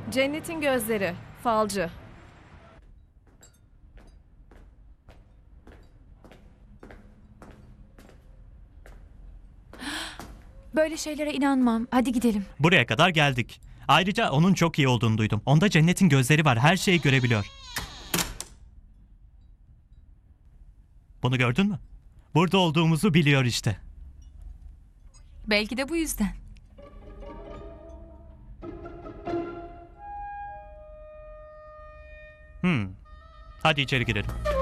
Cennetin gözleri, falcı. Böyle şeylere inanmam. Hadi gidelim. Buraya kadar geldik. Ayrıca onun çok iyi olduğunu duydum. Onda cennetin gözleri var. Her şeyi görebiliyor. Bunu gördün mü? Burada olduğumuzu biliyor işte. Belki de bu yüzden. Hadi içeri girelim.